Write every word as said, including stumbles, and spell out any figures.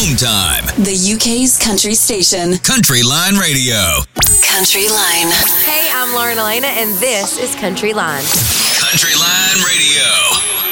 Home time. The U K's country station. Country Line Radio. Country Line. Hey, I'm Lauren Elena, and this is Country Line. Country Line Radio.